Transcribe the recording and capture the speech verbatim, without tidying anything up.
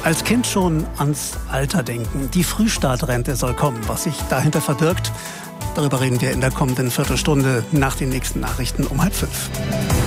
Als Kind schon ans Alter denken. Die Frühstartrente soll kommen. Was sich dahinter verbirgt, darüber reden wir in der kommenden Viertelstunde nach den nächsten Nachrichten um halb fünf.